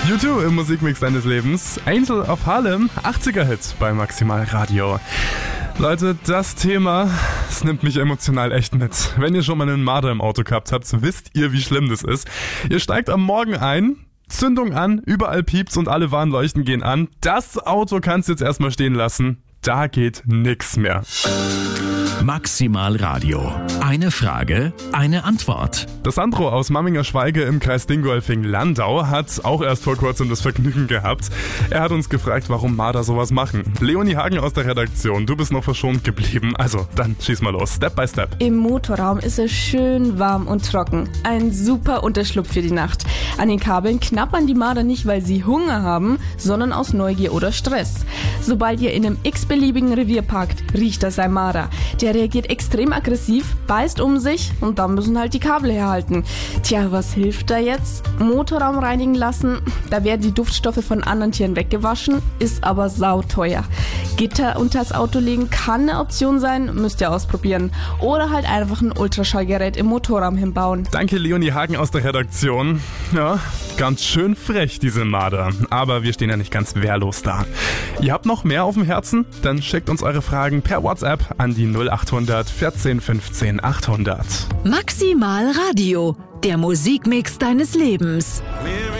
U2 im Musikmix deines Lebens. Angel of Harlem, 80er-Hit bei Maximal Radio. Leute, das Thema, das nimmt mich emotional echt mit. Wenn ihr schon mal einen Marder im Auto gehabt habt, wisst ihr, wie schlimm das ist. Ihr steigt am Morgen ein, Zündung an, überall piept's und alle Warnleuchten gehen an. Das Auto kannst du jetzt erstmal stehen lassen. Da geht nix mehr. Maximal Radio. Eine Frage, eine Antwort. Das Sandro aus Mamminger Schweige im Kreis Dingolfing-Landau hat auch erst vor kurzem das Vergnügen gehabt. Er hat uns gefragt, warum Marder sowas machen. Leonie Hagen aus der Redaktion, du bist noch verschont geblieben. Also, dann schieß mal los, Step by Step. Im Motorraum ist es schön warm und trocken. Ein super Unterschlupf für die Nacht. An den Kabeln knabbern die Marder nicht, weil sie Hunger haben, sondern aus Neugier oder Stress. Sobald ihr in einem x-beliebigen Revier parkt, riecht das ein Marder. Der reagiert extrem aggressiv, beißt um sich und dann müssen halt die Kabel herhalten. Tja, was hilft da jetzt? Motorraum reinigen lassen, da werden die Duftstoffe von anderen Tieren weggewaschen, ist aber sauteuer. Gitter unters Auto legen kann eine Option sein, müsst ihr ausprobieren. Oder halt einfach ein Ultraschallgerät im Motorraum hinbauen. Danke Leonie Hagen aus der Redaktion. Ja, ganz schön frech diese Marder. Aber wir stehen ja nicht ganz wehrlos da. Ihr habt noch mehr auf dem Herzen? Dann schickt uns eure Fragen per WhatsApp an die 0800 14 15 800. Maximal Radio, der Musikmix deines Lebens.